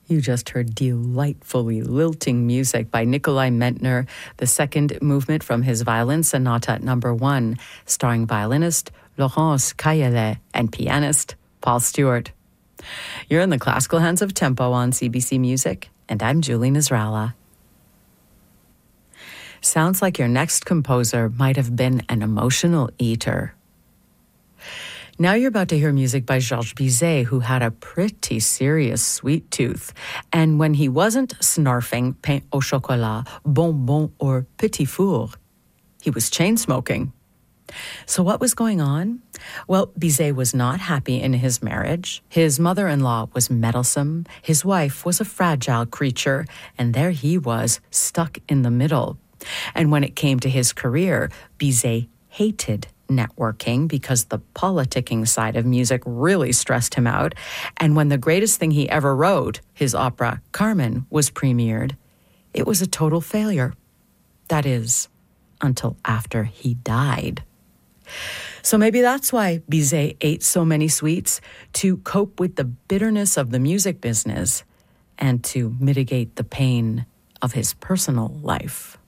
You just heard delightfully lilting music by Nikolai Mentner, the second movement from his Violin Sonata No. 1, starring violinist Laurence Caillet and pianist Paul Stewart. You're in the classical hands of Tempo on CBC Music, and I'm Julie Nasrallah. Sounds like your next composer might have been an emotional eater. Now you're about to hear music by Georges Bizet, who had a pretty serious sweet tooth. And when he wasn't snarfing pain au chocolat, bonbon, or petit four, he was chain smoking. So what was going on? Well, Bizet was not happy in his marriage. His mother-in-law was meddlesome. His wife was a fragile creature. And there he was, stuck in the middle. And when it came to his career, Bizet hated networking because the politicking side of music really stressed him out. And when the greatest thing he ever wrote, his opera Carmen, was premiered, it was a total failure. That is, until after he died. So maybe that's why Bizet ate so many sweets, to cope with the bitterness of the music business and to mitigate the pain of his personal life.